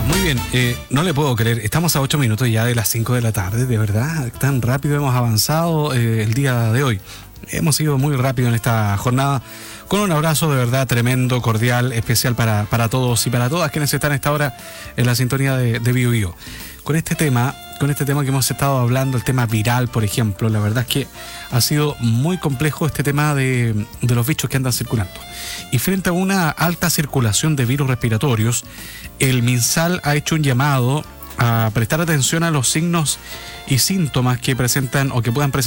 Muy bien, no le puedo creer, estamos a 8 minutos ya de las 5 de la tarde, de verdad, tan rápido hemos avanzado el día de hoy. Hemos ido muy rápido en esta jornada, con un abrazo de verdad tremendo, cordial, especial para todos y para todas quienes están a esta hora en la sintonía de Bio Bio. Con este tema que hemos estado hablando, el tema viral, por ejemplo, la verdad es que ha sido muy complejo este tema de los bichos que andan circulando. Y frente a una alta circulación de virus respiratorios, el MinSal ha hecho un llamado a prestar atención a los signos y síntomas que presentan o que puedan presentar